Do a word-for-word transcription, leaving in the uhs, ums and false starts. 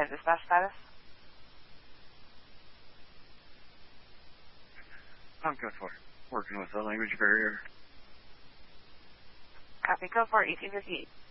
current dispatch status? I'm good for working with the language barrier. Copy, code for eighteen fifty-eight.